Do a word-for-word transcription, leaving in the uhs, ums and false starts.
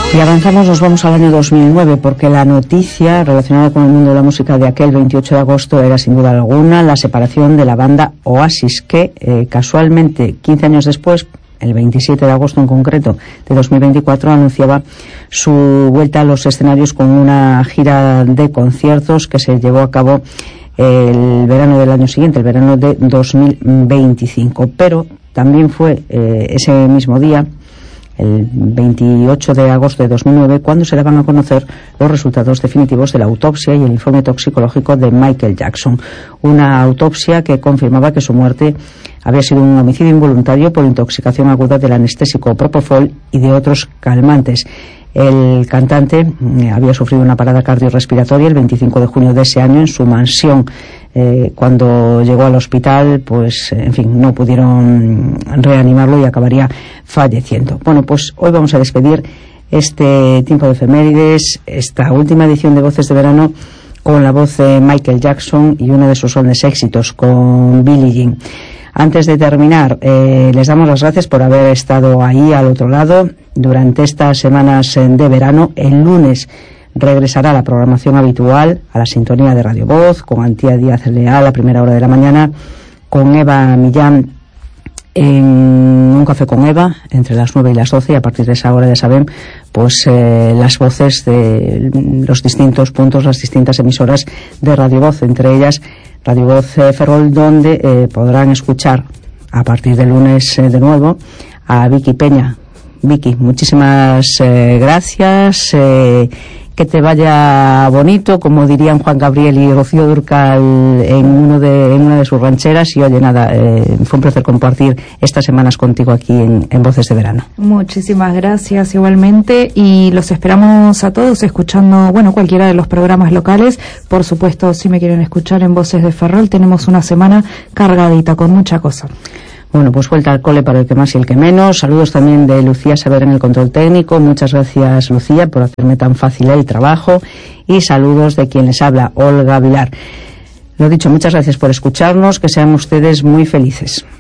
Y avanzamos, nos vamos al año dos mil nueve, porque la noticia relacionada con el mundo de la música de aquel veintiocho de agosto era sin duda alguna la separación de la banda Oasis, que eh, casualmente quince años después, el veintisiete de agosto en concreto de dos mil veinticuatro, anunciaba su vuelta a los escenarios con una gira de conciertos que se llevó a cabo el verano del año siguiente, el verano de dos mil veinticinco. Pero también fue eh, ese mismo día, el veintiocho de agosto de dos mil nueve, cuando se daban a conocer los resultados definitivos de la autopsia y el informe toxicológico de Michael Jackson. Una autopsia que confirmaba que su muerte había sido un homicidio involuntario por intoxicación aguda del anestésico Propofol y de otros calmantes. El cantante eh, había sufrido una parada cardiorrespiratoria el veinticinco de junio de ese año en su mansión. Eh, cuando llegó al hospital, pues, en fin, no pudieron reanimarlo y acabaría falleciendo. Bueno, pues hoy vamos a despedir este tiempo de efemérides, esta última edición de Voces de Verano, con la voz de Michael Jackson y uno de sus grandes éxitos, con Billie Jean. Antes de terminar, eh, les damos las gracias por haber estado ahí al otro lado durante estas semanas de verano. El lunes regresará la programación habitual a la sintonía de Radio Voz, con Antía Díaz Leal a primera hora de la mañana, con Eva Millán en Un Café con Eva entre las nueve y las doce, y a partir de esa hora, ya saben, pues eh, las voces de los distintos puntos, las distintas emisoras de Radio Voz, entre ellas Radio Voz eh, Ferrol, donde eh, podrán escuchar a partir del lunes eh, de nuevo a Vicky Peña. Vicky, muchísimas eh, gracias. Eh, que te vaya bonito, como dirían Juan Gabriel y Rocío Dúrcal en uno de en una de sus rancheras. Y oye, nada, eh, fue un placer compartir estas semanas contigo aquí en, en Voces de Verano. Muchísimas gracias igualmente, y los esperamos a todos escuchando, bueno, cualquiera de los programas locales. Por supuesto, si me quieren escuchar en Voces de Ferrol, tenemos una semana cargadita con mucha cosa. Bueno, pues vuelta al cole para el que más y el que menos. Saludos también de Lucía Saber en el control técnico. Muchas gracias, Lucía, por hacerme tan fácil el trabajo. Y saludos de quien les habla, Olga Vilar. Lo dicho, muchas gracias por escucharnos. Que sean ustedes muy felices.